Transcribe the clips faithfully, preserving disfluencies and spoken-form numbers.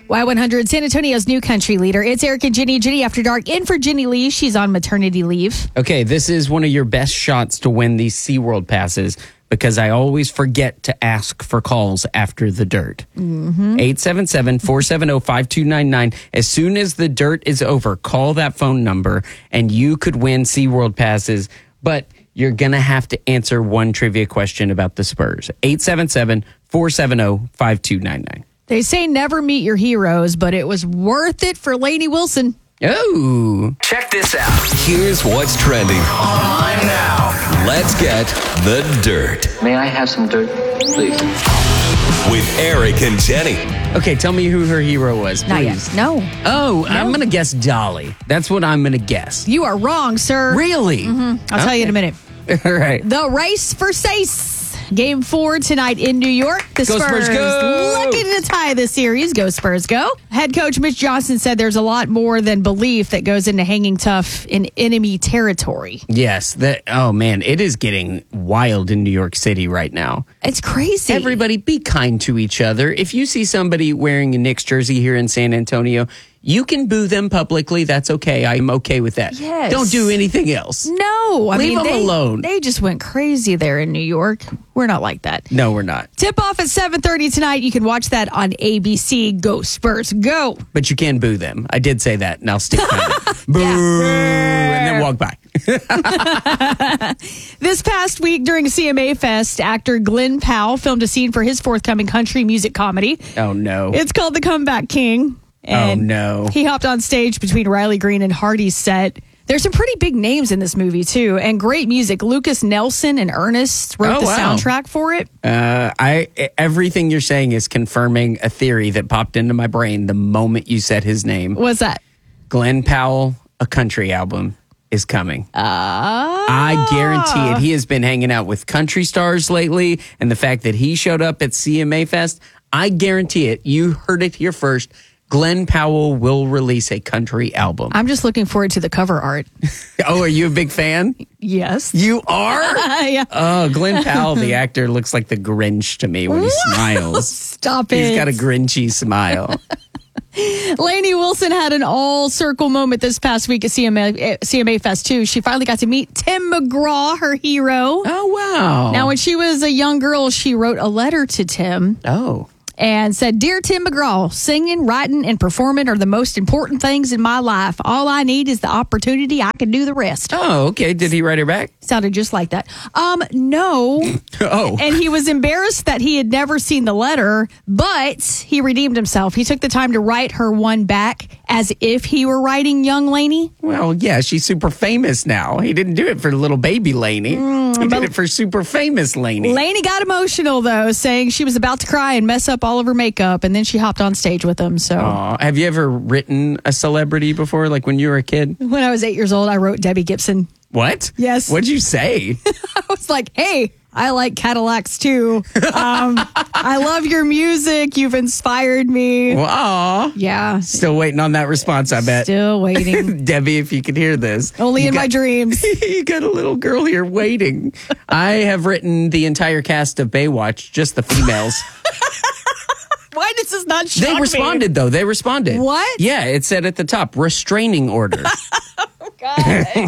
Y one hundred, San Antonio's new country leader. It's Eric and Jenny. Jenny After Dark in for Jenny Lee. She's on maternity leave. Okay, this is one of your best shots to win these SeaWorld passes because I always forget to ask for calls after the dirt. Mm-hmm. eight seven seven, four seven zero, five two nine nine. As soon as the dirt is over, call that phone number and you could win SeaWorld passes. But you're going to have to answer one trivia question about the Spurs. eight seven seven, four seven zero, five two nine nine. They say never meet your heroes, but it was worth it for Lainey Wilson. Oh. Check this out. Here's what's trending online now. Let's get the dirt. May I have some dirt, please? With Eric and Jenny. Okay, tell me who her hero was, please. Not yet. No. Oh, I'm going to guess Dolly. That's what I'm going to guess. You are wrong, sir. Really? Mm-hmm. I'll tell you in a minute. All right. The race for Sace. Game four tonight in New York. The Go Spurs, Spurs, go! looking to tie the series. Go Spurs, go. Head coach Mitch Johnson said there's a lot more than belief that goes into hanging tough in enemy territory. Yes. That. Oh, man. It is getting wild in New York City right now. It's crazy. Everybody be kind to each other. If you see somebody wearing a Knicks jersey here in San Antonio, you can boo them publicly. That's okay. I'm okay with that. Yes. Don't do anything else. No. I Leave mean, them they, alone. They just went crazy there in New York. We're not like that. No, we're not. Tip off at seven thirty tonight. You can watch that on A B C. Go Spurs, go. But you can boo them. I did say that, and I'll stick by it. Boo! And then walk by. This past week during C M A Fest, actor Glenn Powell filmed a scene for his forthcoming country music comedy. Oh, no. It's called The Comeback King. And oh, no. He hopped on stage between Riley Green and Hardy's set. There's some pretty big names in this movie, too, and great music. Lucas Nelson and Ernest wrote Oh, the wow. soundtrack for it. Uh, I everything you're saying is confirming a theory that popped into my brain the moment you said his name. What's that? Glenn Powell, a country album is coming. Ah. I guarantee it. He has been hanging out with country stars lately, and the fact that he showed up at C M A Fest, I guarantee it. You heard it here first. Glenn Powell will release a country album. I'm just looking forward to the cover art. Oh, are you a big fan? Yes. You are? Yeah. Oh, Glenn Powell, the actor, looks like the Grinch to me when he smiles. Stop it. He's got a Grinchy smile. Lainey Wilson had an all-circle moment this past week at C M A, C M A Fest, too. She finally got to meet Tim McGraw, her hero. Oh, wow. Now, when she was a young girl, she wrote a letter to Tim. Oh. And said, Dear Tim McGraw, singing, writing, and performing are the most important things in my life. All I need is the opportunity. I can do the rest. Oh, okay. Did he write her back? Sounded just like that. Um, no. Oh. And he was embarrassed that he had never seen the letter, but he redeemed himself. He took the time to write her one back as if he were writing young Lainey. Well, yeah, she's super famous now. He didn't do it for little baby Lainey. Mm, he did it for super famous Lainey. Lainey got emotional, though, saying she was about to cry and mess up all of her makeup, and then she hopped on stage with him. So, Aww. Have you ever written a celebrity before, like when you were a kid? When I was eight years old, I wrote Debbie Gibson. What? Yes. What'd you say? I was like, hey, I like Cadillacs too. Um, I love your music. You've inspired me. Well, aw. Yeah. Still waiting on that response, I bet. Still waiting. Debbie, if you could hear this. Only you in got, my dreams. You got a little girl here waiting. I have written the entire cast of Baywatch, just the females. Why does this not shock They me? responded, though. They responded. What? Yeah, it said at the top, restraining order. Oh, God.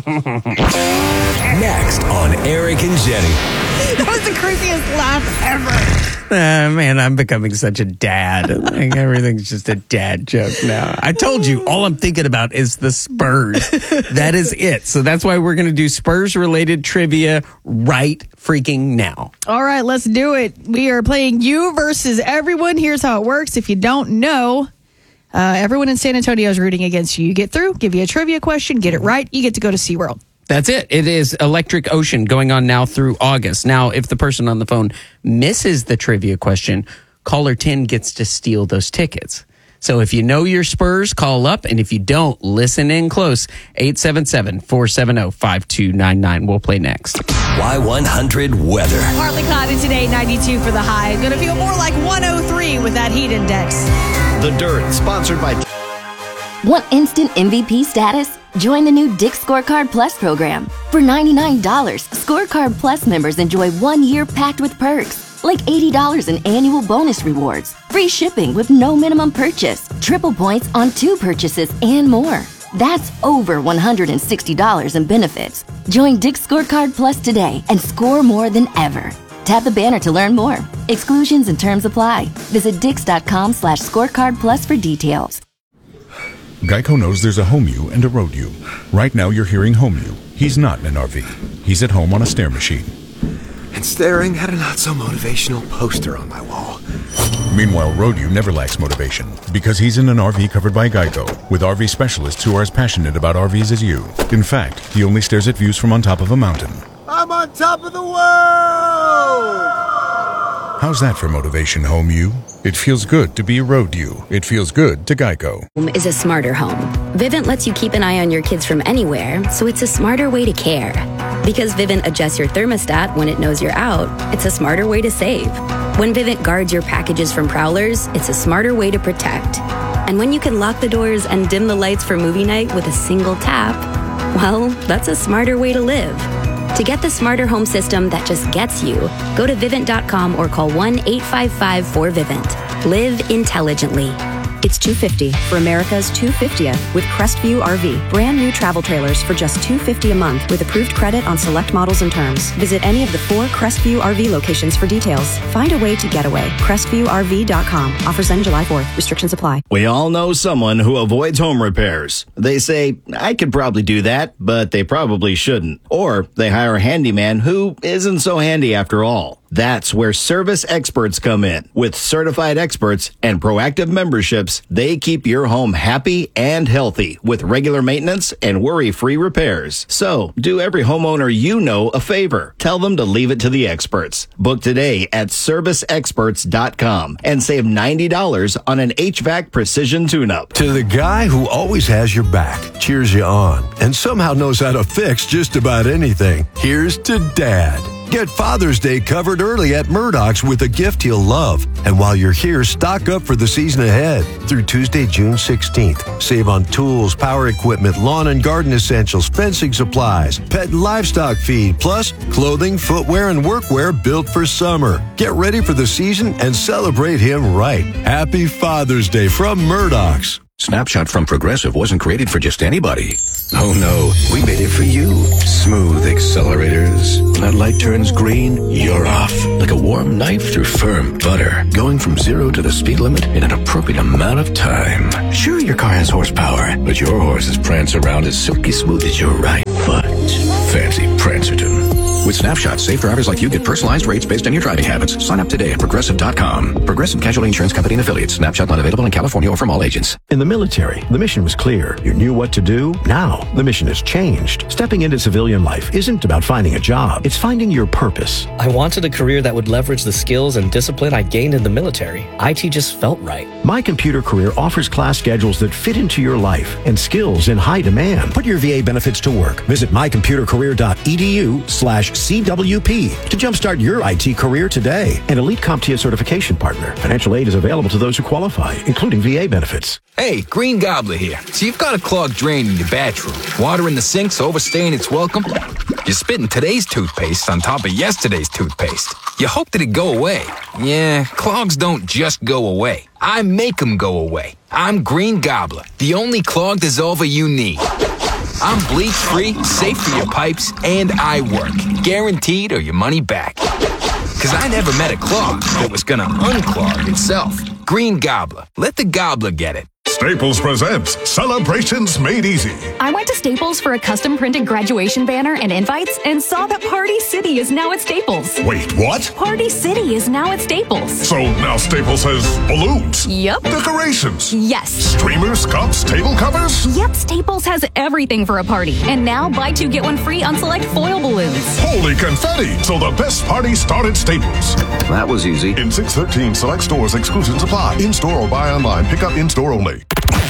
Next on Eric and Jenny. That was the craziest laugh ever. Uh, man, I'm becoming such a dad. Like, everything's just a dad joke now. I told you, all I'm thinking about is the Spurs. That is it. So that's why we're going to do Spurs-related trivia right freaking now. All right, let's do it. We are playing you versus everyone. Here's how it works. If you don't know, uh, everyone in San Antonio is rooting against you. You get through, give you a trivia question, get it right, you get to go to SeaWorld. That's it. It is Electric Ocean going on now through August. Now, if the person on the phone misses the trivia question, caller ten gets to steal those tickets. So if you know your Spurs, call up. And if you don't, listen in close. eight seven seven, four seven zero, five two nine nine. We'll play next. Y one hundred weather. Partly cloudy today, ninety-two for the high. Going to feel more like one oh three with that heat index. The Dirt, sponsored by... Want instant M V P status? Join the new Dick's Scorecard Plus program. For ninety-nine dollars, Scorecard Plus members enjoy one year packed with perks, like eighty dollars in annual bonus rewards, free shipping with no minimum purchase, triple points on two purchases, and more. That's over one hundred sixty dollars in benefits. Join Dick's Scorecard Plus today and score more than ever. Tap the banner to learn more. Exclusions and terms apply. Visit dix.com slash scorecard plus for details. Geico knows there's a home you and a road you. Right now you're hearing home you. He's not in an R V. He's at home on a stair machine. And staring at a not-so-motivational poster on my wall. Meanwhile, road you never lacks motivation because he's in an R V covered by Geico with R V specialists who are as passionate about R Vs as you. In fact, he only stares at views from on top of a mountain. I'm on top of the world! How's that for motivation, home you? It feels good to be a road you. It feels good to Geico. Home is a smarter home. Vivint lets you keep an eye on your kids from anywhere, so it's a smarter way to care. Because Vivint adjusts your thermostat when it knows you're out, it's a smarter way to save. When Vivint guards your packages from prowlers, it's a smarter way to protect. And when you can lock the doors and dim the lights for movie night with a single tap, well, that's a smarter way to live. To get the smarter home system that just gets you, go to Vivint dot com or call one eight five five four Vivint. Live intelligently. It's two hundred fifty dollars for America's two hundred fiftieth with Crestview R V. Brand new travel trailers for just two hundred fifty dollars a month with approved credit on select models and terms. Visit any of the four Crestview R V locations for details. Find a way to get away. Crestview R V dot com. Offers end July fourth. Restrictions apply. We all know someone who avoids home repairs. They say, I could probably do that, but they probably shouldn't. Or they hire a handyman who isn't so handy after all. That's where Service Experts come in. With certified experts and proactive memberships, they keep your home happy and healthy with regular maintenance and worry-free repairs. So, do every homeowner you know a favor. Tell them to leave it to the experts. Book today at service experts dot com and save ninety dollars on an H V A C precision tune-up. To the guy who always has your back, cheers you on, and somehow knows how to fix just about anything, here's to Dad. Get Father's Day covered early at Murdoch's with a gift he'll love. And while you're here, stock up for the season ahead through Tuesday, June sixteenth. Save on tools, power equipment, lawn and garden essentials, fencing supplies, pet and livestock feed, plus clothing, footwear, and workwear built for summer. Get ready for the season and celebrate him right. Happy Father's Day from Murdoch's. Snapshot from Progressive wasn't created for just anybody. Oh no, we made it for you. Smooth accelerators. When that light turns green, you're off. Like a warm knife through firm butter. Going from zero to the speed limit in an appropriate amount of time. Sure, your car has horsepower, but your horses prance around as silky smooth as your right foot. Fancy Prancerton. With Snapshot, safe drivers like you get personalized rates based on your driving habits. Sign up today at progressive dot com. Progressive Casualty Insurance Company and Affiliates. Snapshot not available in California or from all agents. In the military, the mission was clear. You knew what to do. Now, the mission has changed. Stepping into civilian life isn't about finding a job. It's finding your purpose. I wanted a career that would leverage the skills and discipline I gained in the military. I T just felt right. My Computer Career offers class schedules that fit into your life and skills in high demand. Put your V A benefits to work. Visit my computer career dot e d u slash C W P to jumpstart your I T career today. An Elite CompTIA certification partner. Financial aid is available to those who qualify, including V A benefits. Hey, Green Gobbler here. So you've got a clogged drain in your bathroom. Water in the sink's overstaying its welcome. You're spitting today's toothpaste on top of yesterday's toothpaste. You hope that it go away. Yeah, clogs don't just go away. I make them go away. I'm Green Gobbler, the only clog dissolver you need. I'm bleach-free, safe for your pipes, and I work. Guaranteed or your money back. Because I never met a clog that was gonna unclog itself. Green Gobbler. Let the gobbler get it. Staples presents Celebrations Made Easy. I went to Staples for a custom printed graduation banner and invites and saw that Party City is now at Staples. Wait, what? Party City is now at Staples. So now Staples has balloons? Yep. Decorations? Yes. Streamers, cups, table covers? Yep, Staples has everything for a party. And now buy two, get one free on select foil balloons. Holy confetti! So the best party started Staples. That was easy. In six thirteen select stores, exclusions apply. In-store or buy online. Pick up in-store only.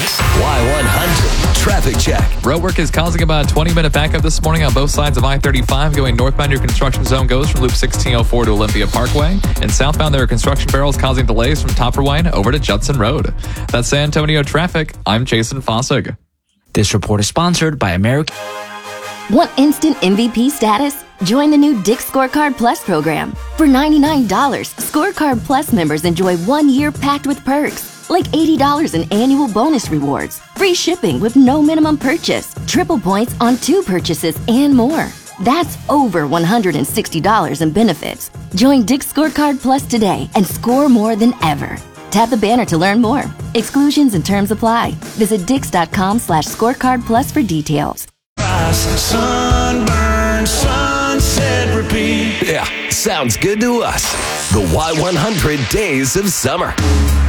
Y one hundred Traffic Check. Roadwork is causing about a twenty-minute backup this morning on both sides of I thirty-five. Going northbound, your construction zone goes from Loop sixteen oh four to Olympia Parkway. And southbound, there are construction barrels causing delays from Topperwine over to Judson Road. That's San Antonio traffic. I'm Jason Fossig. This report is sponsored by American. Want instant M V P status? Join the new Dick's Scorecard Plus program. For ninety-nine dollars, Scorecard Plus members enjoy one year packed with perks, like eighty dollars in annual bonus rewards, free shipping with no minimum purchase, triple points on two purchases, and more. That's over one hundred sixty dollars in benefits. Join Dick's Scorecard Plus today and score more than ever. Tap the banner to learn more. Exclusions and terms apply. Visit dix.com slash scorecard plus for details. Sunburn, sunset, repeat. Yeah, sounds good to us. The Y one hundred Days of Summer.